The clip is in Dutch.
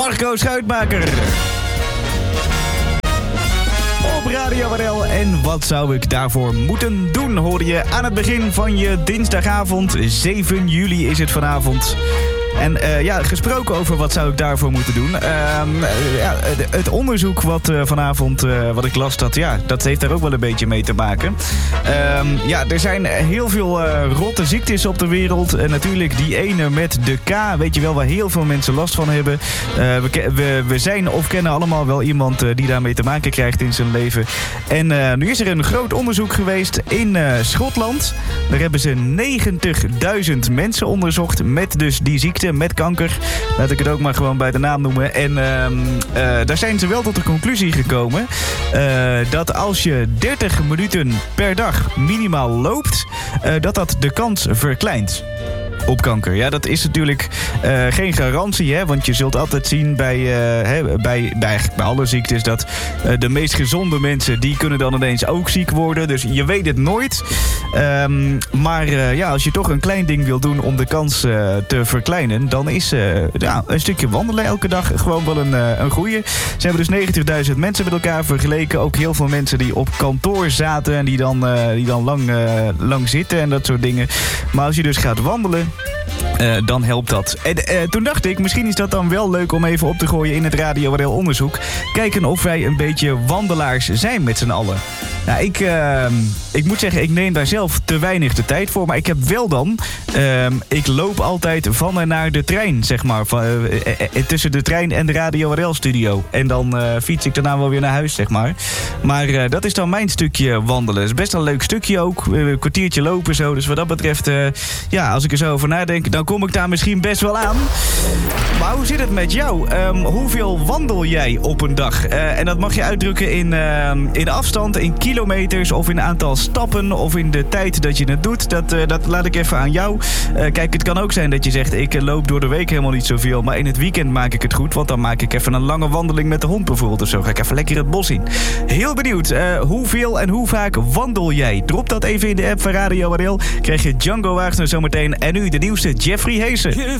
Marco Schuitmaker. Op Radio RL. En wat zou ik daarvoor moeten doen, hoorde je aan het begin van je dinsdagavond. 7 juli is het vanavond. En gesproken over wat zou ik daarvoor moeten doen. Het onderzoek wat vanavond wat ik las, dat heeft daar ook wel een beetje mee te maken. Er zijn heel veel rotte ziektes op de wereld. En natuurlijk die ene met de K, weet je wel, waar heel veel mensen last van hebben. We zijn of kennen allemaal wel iemand die daarmee te maken krijgt in zijn leven. En nu is er een groot onderzoek geweest in Schotland. Daar hebben ze 90.000 mensen onderzocht met dus die ziekte, met kanker. Laat ik het ook maar gewoon bij de naam noemen. En daar zijn ze wel tot de conclusie gekomen dat als je 30 minuten per dag minimaal loopt, dat de kans verkleint op kanker. Ja, dat is natuurlijk geen garantie, hè? Want je zult altijd zien bij alle ziektes dat de meest gezonde mensen, die kunnen dan ineens ook ziek worden. Dus je weet het nooit. Maar als je toch een klein ding wil doen om de kans te verkleinen, dan is een stukje wandelen elke dag gewoon wel een goeie. Ze hebben dus 90.000 mensen met elkaar vergeleken. Ook heel veel mensen die op kantoor zaten en die dan lang zitten en dat soort dingen. Maar als je dus gaat wandelen, dan helpt dat. En toen dacht ik, misschien is dat dan wel leuk om even op te gooien in het Radio RL onderzoek. Kijken of wij een beetje wandelaars zijn met z'n allen. Nou, ik moet zeggen, ik neem daar zelf te weinig de tijd voor. Maar ik heb wel dan, ik loop altijd van en naar de trein, zeg maar. Tussen de trein en de Radio RL studio. En dan fiets ik daarna wel weer naar huis, zeg maar. Maar dat is dan mijn stukje wandelen. Het is best een leuk stukje ook. Een kwartiertje lopen zo. Dus wat dat betreft, als ik er zo over nadenk, dan kom ik daar misschien best wel aan. Maar hoe zit het met jou? Hoeveel wandel jij op een dag? En dat mag je uitdrukken in afstand, in kilometers of in aantal stappen of in de tijd dat je het doet. Dat laat ik even aan jou. Kijk, het kan ook zijn dat je zegt, ik loop door de week helemaal niet zoveel, maar in het weekend maak ik het goed, want dan maak ik even een lange wandeling met de hond bijvoorbeeld of zo. Ga ik even lekker het bos in. Heel benieuwd, hoeveel en hoe vaak wandel jij? Drop dat even in de app van Radio RL. Krijg je Django Wagner zometeen en nu de nieuwste Jeffrey Heesen.